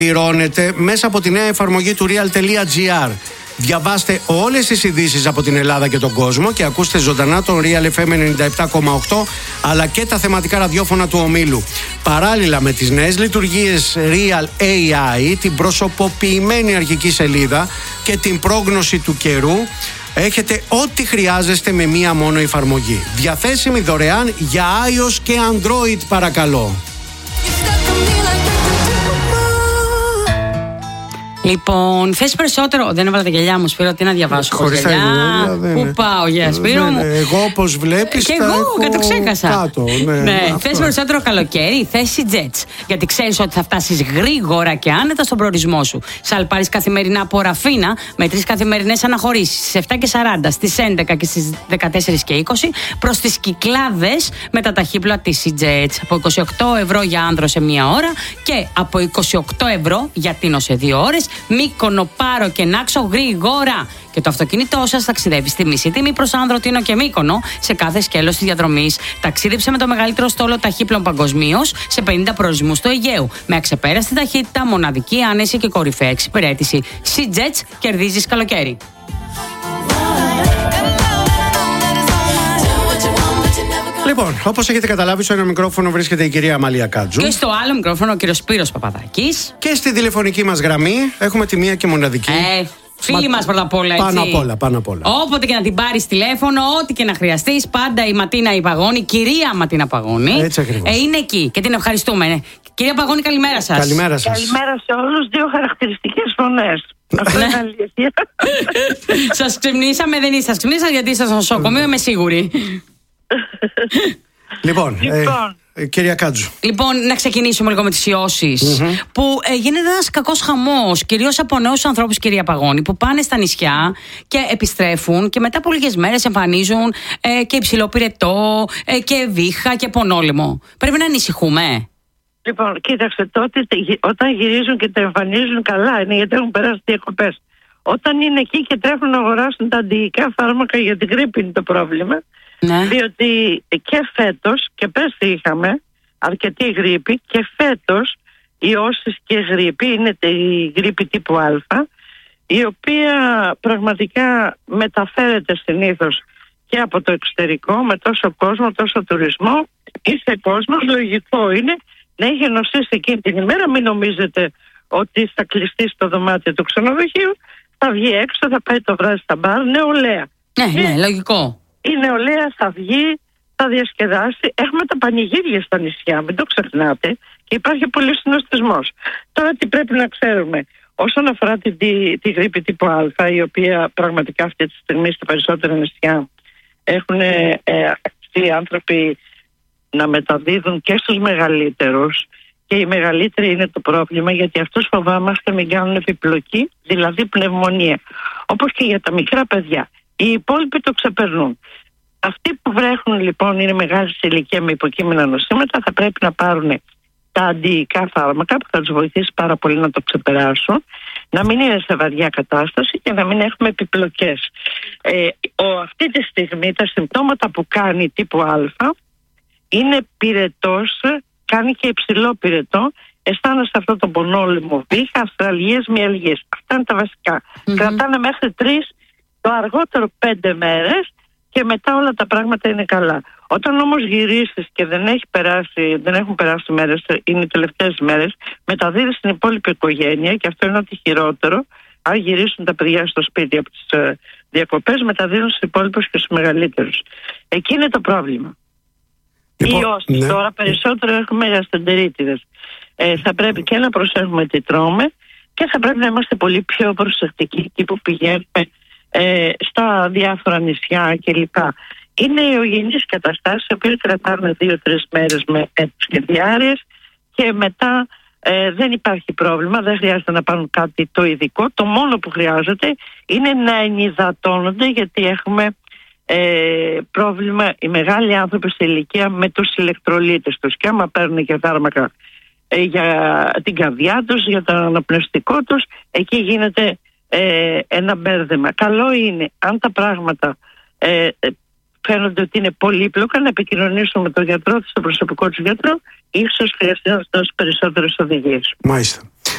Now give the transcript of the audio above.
πληρώνετε μέσα από τη νέα εφαρμογή του real.gr. Διαβάστε όλες τις ειδήσεις από την Ελλάδα και τον κόσμο και ακούστε ζωντανά τον Real FM 97,8 αλλά και τα θεματικά ραδιόφωνα του ομίλου. Παράλληλα με τις νέες λειτουργίες Real AI, την προσωποποιημένη αρχική σελίδα και την πρόγνωση του καιρού, έχετε ό,τι χρειάζεστε με μία μόνο εφαρμογή. Διαθέσιμη δωρεάν για iOS και Android, παρακαλώ. Λοιπόν, θες περισσότερο. Δεν έβαλα τα γυαλιά μου, Σπύρο, τι να διαβάσω. Χωρίς τα γυαλιά. Πού πάω, για Σπύρο μου. Εγώ, όπως βλέπεις. Και εγώ το ξέχασα. Κάτω, ναι. Θες περισσότερο καλοκαίρι, θες Jets. Γιατί ξέρεις ότι θα φτάσεις γρήγορα και άνετα στον προορισμό σου. Σαλπάρεις καθημερινά από Ραφίνα με 3 καθημερινές αναχωρήσεις. Στις 7 και 40, στις 11 και στις 14 και 20 προς τις Κυκλάδες με τα ταχύπλοα της Jets. Από 28 ευρώ για άνδρο σε 1 ώρα και από 28 ευρώ για Τίνο σε 2 ώρες. Μύκονο, Πάρο και Νάξο γρήγορα. Και το αυτοκίνητό σας ταξιδεύει στη μισή τιμή προς Άνδρο, Τίνο και Μύκονο σε κάθε σκέλος της διαδρομής. Ταξίδεψε με το μεγαλύτερο στόλο ταχύπλων παγκοσμίως σε 50 προορισμούς του Αιγαίου. Με αξεπέραστη ταχύτητα, μοναδική άνεση και κορυφαία εξυπηρέτηση. Jets, κερδίζεις καλοκαίρι. Λοιπόν, όπως έχετε καταλάβει, στο ένα μικρόφωνο βρίσκεται η κυρία Αμαλία Κάτζου. Και στο άλλο μικρόφωνο ο κύριος Σπύρος Παπαδάκης. Και στη τηλεφωνική μας γραμμή έχουμε τη μία και μοναδική. Φίλοι μας πρώτα απ' όλα, έτσι. Πάνω απ' όλα. Όποτε και να την πάρεις τηλέφωνο, ό,τι και να χρειαστείς, πάντα η Ματίνα η Παγώνη, κυρία Ματίνα Παγώνη. Έτσι ακριβώς. Είναι εκεί και την ευχαριστούμε. Κυρία Παγώνη, καλημέρα σας. Καλημέρα σας. Καλημέρα σε όλους, 2 χαρακτηριστικές φωνές. Αυτό είναι αλήθεια. Σας ξυπνήσαμε, δεν είστε. Σας ξυπνήσα γιατί είστε στο νοσοκομείο, είμαι σίγουρη. Λοιπόν, κυρία Κάτζου. Λοιπόν, να ξεκινήσουμε λίγο με τις ιώσεις. Που γίνεται ένας κακός χαμός, κυρίως από νέους ανθρώπους, κυρία Παγώνη, που πάνε στα νησιά και επιστρέφουν και μετά από λίγες μέρες εμφανίζουν και υψηλό πυρετό και βήχα και πονόλαιμο. Πρέπει να ανησυχούμε. Λοιπόν, κοίταξε, τότε όταν γυρίζουν και τα εμφανίζουν, καλά είναι γιατί έχουν περάσει διακοπές. Όταν είναι εκεί και τρέχουν να αγοράσουν τα αντιϊκά φάρμακα για την γρίπη είναι το πρόβλημα. Ναι. Διότι και φέτος και πέρσι είχαμε αρκετή γρίπη και φέτος οι όσες και γρίπη είναι η γρίπη τύπου Α, η οποία πραγματικά μεταφέρεται συνήθως και από το εξωτερικό με τόσο κόσμο, τόσο τουρισμό. Είστε κόσμο, λογικό είναι να είχε νοσήσει εκείνη την ημέρα. Μην νομίζετε ότι θα κλειστεί στο δωμάτιο του ξενοδοχείου, θα βγει έξω, θα πάει το βράδυ στα μπαρ, νεολαία. Ναι, λογικό. Η νεολαία θα βγει, θα διασκεδάσει. Έχουμε τα πανηγύρια στα νησιά, μην το ξεχνάτε. Και υπάρχει πολύ συνοστισμός. Τώρα τι πρέπει να ξέρουμε. Όσον αφορά τη γρίπη τύπου Α, η οποία πραγματικά αυτή τη στιγμή στα περισσότερα νησιά έχουν αυτοί οι άνθρωποι να μεταδίδουν και στους μεγαλύτερους. Και οι μεγαλύτεροι είναι το πρόβλημα, γιατί αυτούς φοβάμαστε μην κάνουν επιπλοκή, δηλαδή πνευμονία. Όπως και για τα μικρά παιδιά. Οι υπόλοιποι το ξεπερνούν. Αυτοί που βρέχουν λοιπόν, είναι μεγάλη σε ηλικία με υποκείμενα νοσήματα, θα πρέπει να πάρουν τα αντιϊκά φάρμακα που θα τους βοηθήσει πάρα πολύ να το ξεπεράσουν, να μην είναι σε βαριά κατάσταση και να μην έχουμε επιπλοκές. Αυτή τη στιγμή τα συμπτώματα που κάνει τύπου Α είναι πυρετός, κάνει και υψηλό πυρετό, αισθάνεσαι αυτό το πονόλαιμο, βήχα, ασθραλγίες, μυαλγίες. Αυτά είναι τα βασικά. Κρατάνε μέχρι 3, το αργότερο 5 μέρες και μετά όλα τα πράγματα είναι καλά. Όταν όμως γυρίσεις και δεν έχουν περάσει μέρες, είναι οι τελευταίες μέρες, μεταδίδεις στην υπόλοιπη οικογένεια και αυτό είναι ό,τι χειρότερο. Αν γυρίσουν τα παιδιά στο σπίτι από τις διακοπές, μεταδίδουν στους υπόλοιπους και στους μεγαλύτερους. Εκεί είναι το πρόβλημα. Ναι. Τώρα περισσότερο έχουμε γαστεντερίτιδες. Θα πρέπει και να προσέχουμε τι τρώμε και θα πρέπει να είμαστε πολύ πιο προσεκτικοί εκεί που πηγαίνουμε στα διάφορα νησιά κλπ. Είναι ευγενείς καταστάσεις οι οποίες κρατάνε 2-3 μέρες με έτους και διάρρειες και μετά δεν υπάρχει πρόβλημα, δεν χρειάζεται να πάρουν κάτι το ειδικό. Το μόνο που χρειάζεται είναι να ενυδατώνονται, γιατί έχουμε πρόβλημα οι μεγάλοι άνθρωποι σε ηλικία με τους ηλεκτρολίτες τους, και άμα παίρνουν και φάρμακα για την καρδιά τους, για το αναπνευστικό τους, εκεί γίνεται ένα μπέρδεμα. Καλό είναι, αν τα πράγματα φαίνονται ότι είναι πολύπλοκα, να επικοινωνήσουν με τον γιατρό του, το προσωπικό του γιατρό, ίσως χρειαστεί να δώσει περισσότερες οδηγίες. Μάλιστα.